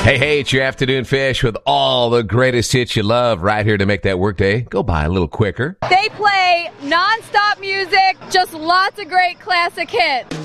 Hey, it's your afternoon fish with all the greatest hits you love right here to make that workday go by a little quicker. They play non-stop music, just lots of great classic hits.